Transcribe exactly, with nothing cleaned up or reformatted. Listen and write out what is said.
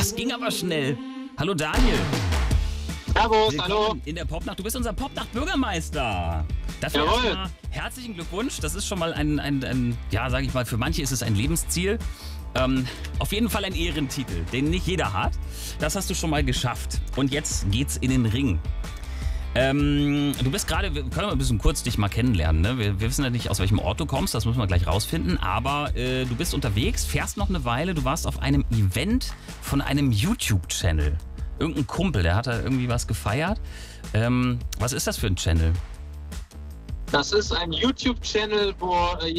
Das ging aber schnell. Hallo Daniel. Servus, Willkommen hallo. in der Popnacht. Du bist unser Popnacht-Bürgermeister. Dafür Jawohl. erstmal herzlichen Glückwunsch. Das ist schon mal ein, ein, ein ja, sage ich mal, für manche ist es ein Lebensziel. Ähm, auf jeden Fall ein Ehrentitel, den nicht jeder hat. Das hast du schon mal geschafft. Und jetzt geht's in den Ring. Ähm, du bist gerade, wir können mal ein bisschen kurz dich mal kennenlernen. Ne? Wir, wir wissen ja nicht, aus welchem Ort du kommst, das müssen wir gleich rausfinden. Aber äh, du bist unterwegs, fährst noch eine Weile. Du warst auf einem Event von einem YouTube-Channel. Irgendein Kumpel, der hat da irgendwie was gefeiert. Ähm, was ist das für ein Channel? Das ist ein YouTube-Channel, wo äh,